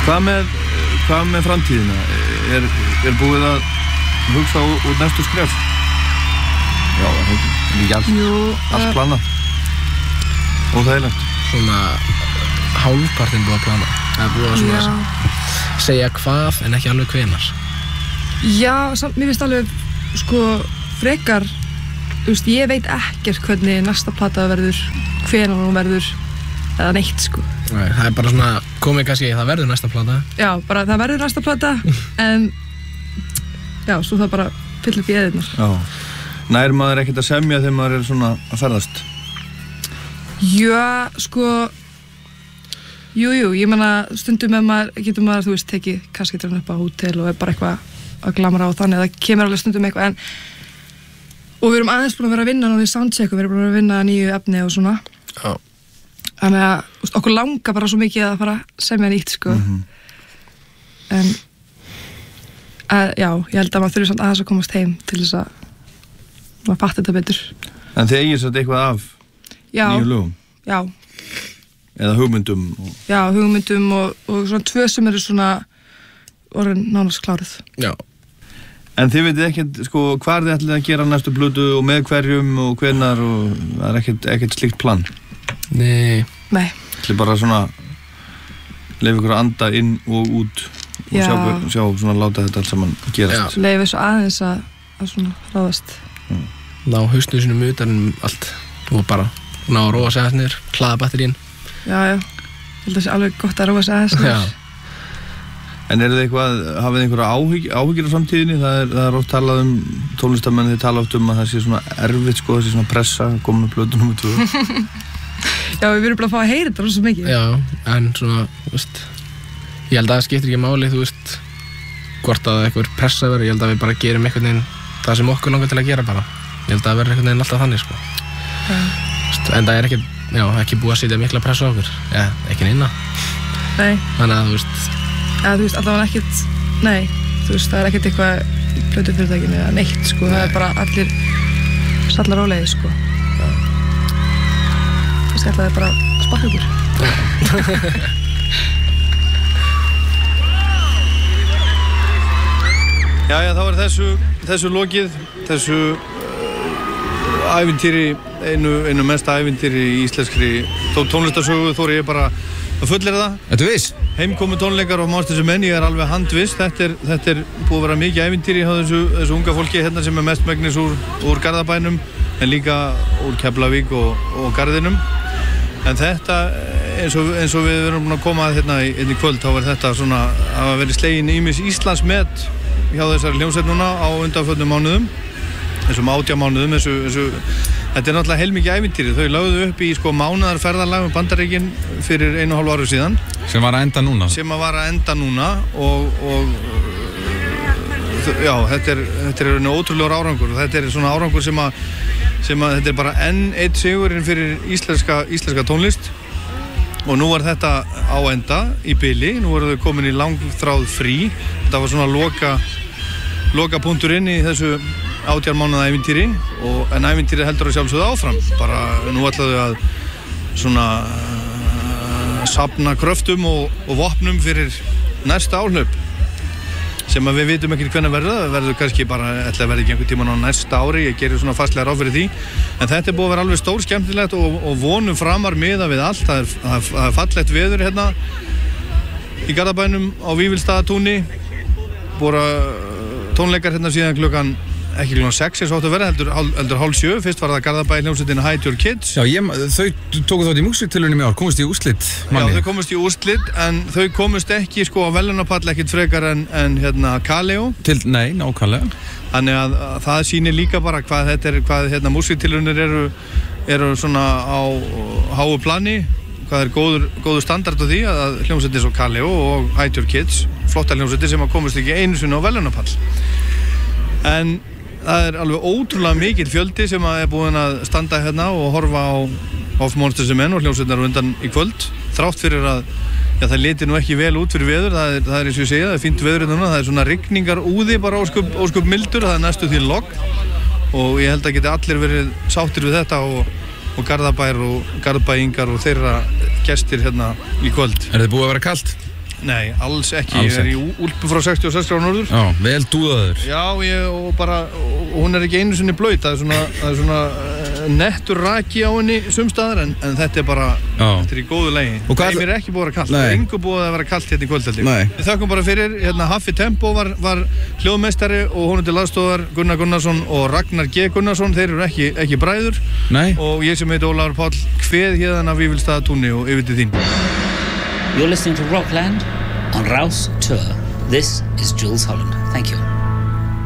Hvað með framtíðina? Er búið að hugsa út næstu skref? Já, það er ekki allt planað. Óþægilegt. Svona hálfpartinn búið að plana. Það er búið að svona segja hvað en ekki alveg hvenar. Já, mér finnst alveg frekar, ég veit ekkert hvernig næsta plata verður, hvenær hún verður eða neitt Nei, það er bara svona komið kannski það verður næsta plata. Já, bara það verður næsta plata en já, svo það bara fylla upp í eðirnar. Já. Nær maður ekkert að semja þegar maður er svona að ferðast? Já, jú, ég meina stundum getur maður, þú veist, tekið kasketurinn upp á hótel og er bara eitthvað að glamra á þannig, það kemur alveg stundum eitthvað og við erum aðeins búin að vera að vinna núna í soundcheck og við erum búin að vinna nýju efni og svona. Já. Þannig að okkur langar bara svo mikið að fara að semja nýtt, En já, ég held að maður þurfi samt aðeins að komast heim til þess að maður fatta þetta betur. En þið eigið satt eitthvað af nýju lögum? Já. Eða hugmyndum? Já, hugmyndum og svona 2 sem eru svona orðin nánast kláruð. Já. En þið veitir ekkert, hvað þið ætlið að gera næstu plötu og með hverjum og hvenær og það er ekkert slíkt plan? Nei. Ætlið bara svona leyfa ykkur að anda inn og út og sjá svona láta þetta allt saman gerast. Já, leyfa svo aðeins að svona ráðast. Ná hausnum sínum utan allt og bara ná að róa sig aðeins niður, hlaða batterín. Já, ég held að það sé alveg gott að róa sig aðeins niður. En hafið þið einhverja áhyggjur á samtíðinni? Það er oft talað tónlistamenn, þið tala oft að það sé svona erfitt, það sé svona pressa, komin með plötu númer 2. Já, við erum bara að fá að heyra þetta rosa mikið. Já, en svona, ég held að það skiptir ekki máli, hvort að eitthvað pressa verður, ég held að við bara gerum einhvern veginn það sem okkur langar til að gera bara. Ég held að það verður einhvern veginn alltaf þannig, En það er ekki búið að setja mikla pressa á okkur, ekki neina. Nei. Þannig að, allavega ekkert, það er ekkert eitthvað í plötufyrirtækinu eða neitt, það er bara allir sallar rólegir, Kannski ætlaði bara að sparka ykkur. Jæja, þá er þessu lokið, þessu ævintýri, einu mesta ævintýri í íslenskri tónlistarsögu, þóri ég bara að fullera það. Ertu viss? Heimkomu tónleikar og Monsters of Men, ég er alveg handviss. Þetta er búið að vera mikið ævintýri hjá þessu unga fólki hérna sem er mestmegnis úr Garðabænum en líka úr Keflavík og Garðinum. En þetta, eins og við erum búin að koma að hérna í kvöld, þá er þetta svona að hafa verið slegin ýmis Íslandsmet hjá þessari hljómsveit núna á undanförnum mánuðum, þessum 18 mánuðum, þetta er náttúrulega heilmikið ævintýri. Þau lögðu upp í mánaðarferðalag með Bandaríkin fyrir 1,5 ára síðan. Sem var að enda núna. Og já, þetta er ótrúlegur árangur. Þetta er svona árangur sem að þetta er bara enn eitt sigurinn fyrir íslenska tónlist. Og nú er þetta á enda í bili. Nú eru þau komin í langþráð frí. Þetta var svona loka punkturinn í þessu 18 mánaða ævintýri en ævintýri heldur að sjálfsögðu áfram. Bara nú ætlaðu að svona safna kröftum og vopnum fyrir næsta áhlaup sem að við vitum ekki hvernig verður kannski bara ætla að verða ekki einhvern tímann á næsta ári, ég gerir svona fastlega ráð fyrir því en þetta er búið að vera alveg stór skemmtilegt og vonum framar miðað við allt. Það er fallegt veður hérna í Garðabænum á Vífilsstaðatúni, búið tónleikar hérna síðan ekki klukkan 6 eins og áttu að vera, heldur 6:30. Fyrst var það Garðabæ hljómsveitin Hide Your Kids. Já, þau tóku þátt í músíktilraunum í ár, komust í úrslit. Já, þau komust í úrslit, en þau komust ekki á verðlaunapall ekkert frekar en hérna Kaleo. Nei, nákvæmlega. Þannig að það sýnir líka bara hvað músíktilraunir eru svona á háu plani, hvað er góður standard á því að hljómsveitin svo Kaleo og Hide Your Kids, flotta hljómsveitir sem komust ekki einu sinni á verðlaunapall. En það er alveg ótrúlega mikill fjöldi sem er búinn að standa hérna og horfa á Monsters of Men og hljómsveitirnar undan í kvöld. Þrátt fyrir að það liti nú ekki vel út fyrir veður, það er eins og ég segja, það er fínt veður núna, það er svona rigningar úði bara ósköp mildur, það er næstu því logn og ég held að geti allir verið sáttir við þetta og Garðabær og Garðbæingar og þeirra gestir hérna í kvöld. Er þið búið að vera kalt? Nei, alls ekki. Alls Ég í úlpu frá 66 gráður norður. Já, vel dúðaður. Já, og hún ekki einu sinni blöyt. Það er svona nettur raki á henni sumstaðar, en þetta er bara, þetta er í góðu lagi. Og hvað mér er ekki búið að vera kalt. Nei. Það er engu búið að vera kalt hérna í kvöldaldi. Nei. Við þakkum bara fyrir, Haffi Tempo var hljóðmeistari og honum til aðstofar Gunnar Gunnarsson og Ragnar G. Gunnarsson. Þeir eru ekki bræður. Nei. Og ég sem heiti Ólafur Páll kveð hérna af Vífilsstaðatúni og yfir til þín. You're listening to Rockland on Rouse Tour. This is Jules Holland. Thank you.